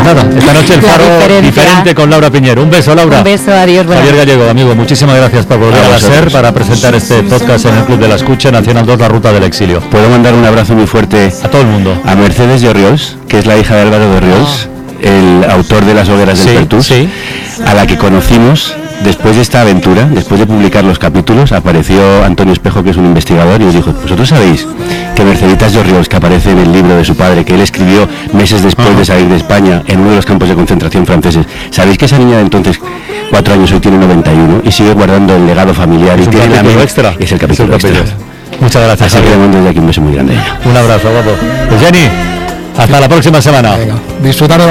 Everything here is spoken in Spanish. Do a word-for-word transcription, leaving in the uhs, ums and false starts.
nada, esta noche el Faro diferente con Laura Piñero. Un beso, Laura. Un beso, adiós. Javier Gallego, amigo, muchísimas gracias por volver a, a ser para presentar este podcast en el Club de la Escucha, Nacional dos, La Ruta del Exilio. Puedo mandar un abrazo muy fuerte a todo el mundo. A Mercedes de Orriols, que es la hija de Álvaro de Orriols, oh. el autor de Las hogueras del sí, Pertús, sí. a la que conocimos. Después de esta aventura, después de publicar los capítulos, apareció Antonio Espejo, que es un investigador, y nos dijo: ¿vosotros sabéis que Merceditas de Orriols, que aparece en el libro de su padre, que él escribió meses después uh-huh. de salir de España, en uno de los campos de concentración franceses, sabéis que esa niña de entonces, cuatro años, hoy tiene noventa y uno, y sigue guardando el legado familiar? ¿Es y un tiene capítulo la extra? Es el capítulo es el extra. Muchas gracias. Así que le mando desde aquí un beso muy grande a ella. Un abrazo, guapo. Pues Jenny, hasta la próxima semana. Venga, disfrutar de